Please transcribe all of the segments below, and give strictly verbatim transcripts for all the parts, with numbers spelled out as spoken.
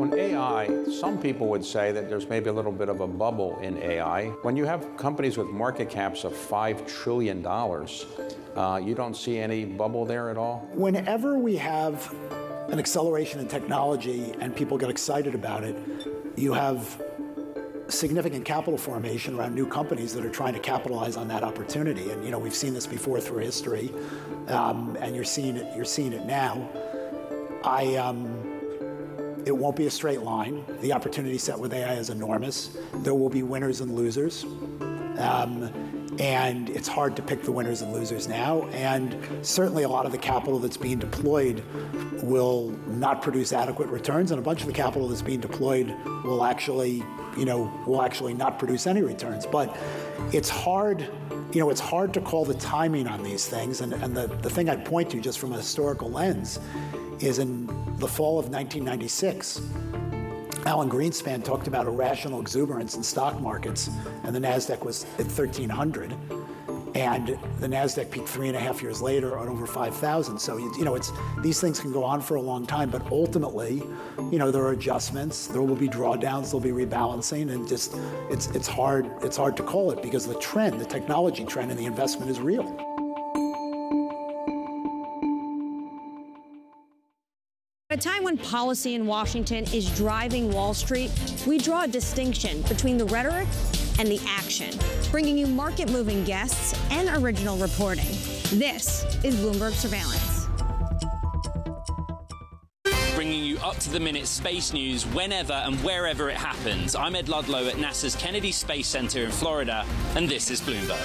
When A I, some people would say that there's maybe a little bit of a bubble in A I. When you have companies with market caps of five trillion dollars, uh, you don't see any bubble there at all? Whenever we have an acceleration in technology and people get excited about it, you have significant capital formation around new companies that are trying to capitalize on that opportunity. And you know, we've seen this before through history, um, and you're seeing it. You're seeing it now. I. Um, It won't be a straight line. The opportunity set with A I is enormous. There will be winners and losers. Um, and it's hard to pick the winners and losers now. And certainly a lot of the capital that's being deployed will not produce adequate returns, and a bunch of the capital that's being deployed will actually, you know, will actually not produce any returns. But it's hard, you know, it's hard to call the timing on these things. And, and the, the thing I'd point to just from a historical lens is in the fall of nineteen ninety-six, Alan Greenspan talked about irrational exuberance in stock markets, and the NASDAQ was at thirteen hundred. And the NASDAQ peaked three and a half years later at over five thousand. So, you, you know, it's, these things can go on for a long time, but ultimately, you know, there are adjustments, there will be drawdowns, there'll be rebalancing, and just, it's, it's hard, it's hard to call it because the trend, the technology trend and the investment is real. At a time when policy in Washington is driving Wall Street, we draw a distinction between the rhetoric and the action, bringing you market-moving guests and original reporting. This is Bloomberg Surveillance. Bringing you up-to-the-minute space news whenever and wherever it happens. I'm Ed Ludlow at NASA's Kennedy Space Center in Florida, and this is Bloomberg.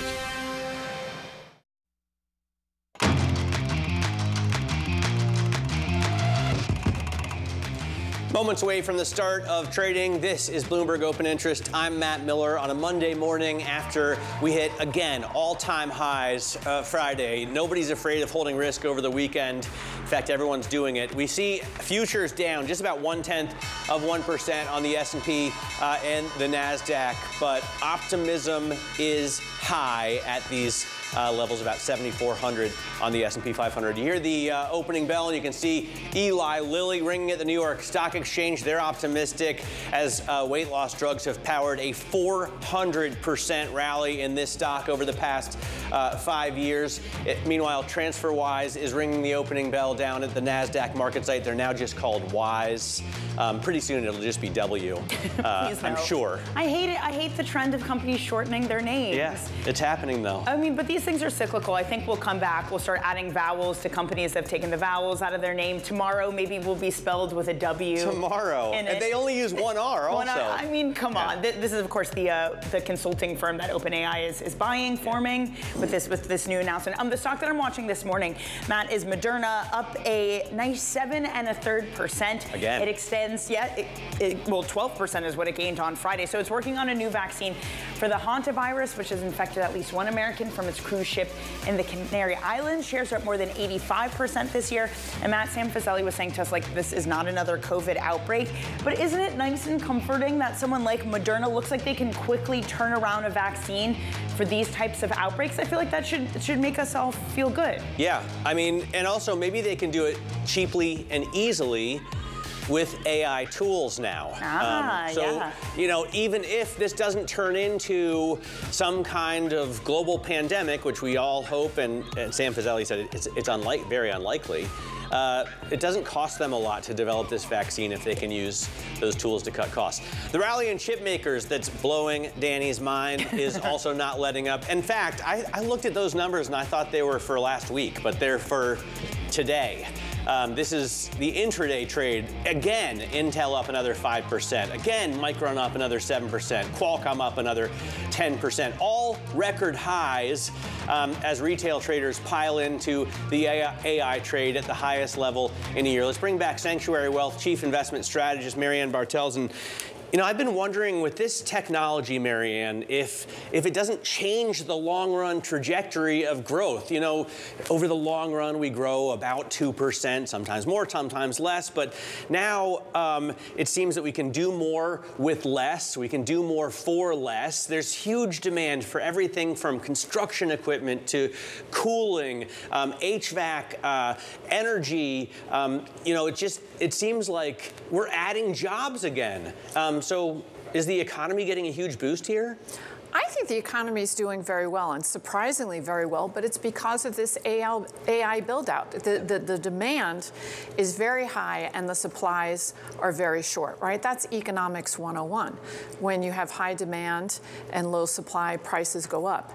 Moments away from the start of trading, this is Bloomberg Open Interest. I'm Matt Miller on a Monday morning after we hit, again, all-time highs uh, Friday. Nobody's afraid of holding risk over the weekend. In fact, everyone's doing it. We see futures down just about one-tenth of one percent on the S and P uh, and the NASDAQ, but optimism is high at these Uh, levels, about seventy-four hundred on the S and P five hundred. You hear the uh, opening bell, and you can see Eli Lilly ringing at the New York Stock Exchange. They're optimistic as uh, weight loss drugs have powered a four hundred percent rally in this stock over the past uh, five years. It, meanwhile, TransferWise is ringing the opening bell down at the NASDAQ market site. They're now just called Wise. Um, pretty soon it'll just be W, uh, I'm sure. I hate it. I hate the trend of companies shortening their names. Yeah, it's happening though. I mean, but these things are cyclical. I think we'll come back. We'll start adding vowels to companies that have taken the vowels out of their name. Tomorrow, maybe will be spelled with a W. Tomorrow. And they only use one R also. One R. I mean, come yeah. on. This is, of course, the uh, the consulting firm that OpenAI is, is buying, forming with this with this new announcement. Um, the stock that I'm watching this morning, Matt, is Moderna, up a nice seven and a third percent. Again. It extends, yeah, it, it, well, twelve percent is what it gained on Friday. So it's working on a new vaccine for the hantavirus, which has infected at least one American from its cruise ship in the Canary Islands. Shares are up more than eighty-five percent this year. And Matt, Sam Fazeli was saying to us, like, this is not another COVID outbreak. But isn't it nice and comforting that someone like Moderna looks like they can quickly turn around a vaccine for these types of outbreaks? I feel like that should should make us all feel good. Yeah, I mean, and also maybe they can do it cheaply and easily with A I tools now. Ah, um, so, yeah. you know, even if this doesn't turn into some kind of global pandemic, which we all hope, and, and Sam Fazeli said it, it's, it's unlike, very unlikely, uh, it doesn't cost them a lot to develop this vaccine if they can use those tools to cut costs. The rally in chip makers that's blowing Danny's mind is also not letting up. In fact, I, I looked at those numbers and I thought they were for last week, but they're for today. Um, this is the intraday trade. Again, Intel up another five percent. Again, Micron up another seven percent. Qualcomm up another ten percent. All record highs um, as retail traders pile into the A I trade at the highest level in a year. Let's bring back Sanctuary Wealth Chief Investment Strategist Marianne Bartels. And You know, I've been wondering with this technology, Marianne, if if it doesn't change the long-run trajectory of growth. You know, over the long run, we grow about two percent, sometimes more, sometimes less. But now um, it seems that we can do more with less. We can do more for less. There's huge demand for everything from construction equipment to cooling, um, H V A C, uh, energy. Um, you know, it just it seems like we're adding jobs again. Um, So is the economy getting a huge boost here? I think the economy is doing very well, and surprisingly very well, but it's because of this A I build-out. The, the, the demand is very high and the supplies are very short, right? That's economics one oh one. When you have high demand and low supply, prices go up.